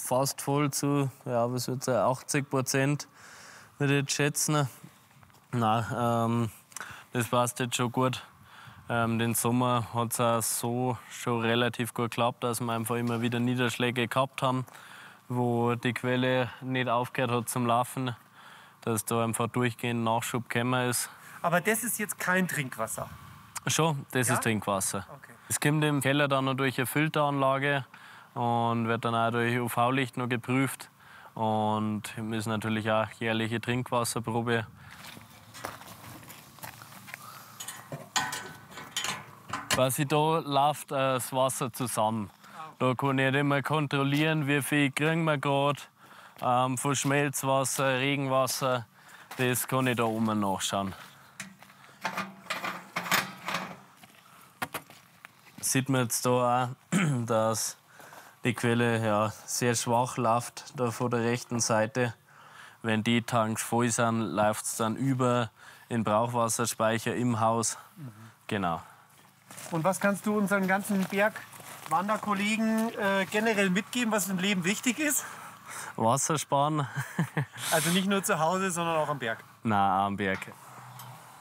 fast voll zu, ja, was wird's, 80%, würde ich jetzt schätzen. Nein, das passt jetzt schon gut. Den Sommer hat es auch so schon relativ gut geklappt, dass wir einfach immer wieder Niederschläge gehabt haben, wo die Quelle nicht aufgehört hat zum Laufen, dass da einfach durchgehend Nachschub gekommen ist. Aber das ist jetzt kein Trinkwasser? Schon, das Ja? ist Trinkwasser. Okay. Es kommt im Keller dann noch durch eine Filteranlage und wird dann auch durch UV-Licht noch geprüft. Und wir müssen natürlich auch jährliche Trinkwasserprobe. Quasi da läuft das Wasser zusammen. Da kann ich immer kontrollieren, wie viel kriegen wir gerade von Schmelzwasser, Regenwasser. Das kann ich da oben nachschauen. Sieht man jetzt da auch, dass die Quelle ja sehr schwach läuft, da von der rechten Seite. Wenn die Tanks voll sind, läuft es dann über in den Brauchwasserspeicher im Haus. Genau. Und was kannst du unseren ganzen Bergwanderkollegen generell mitgeben, was im Leben wichtig ist? Wasser sparen? Also nicht nur zu Hause, sondern auch am Berg. Nein, am Berg.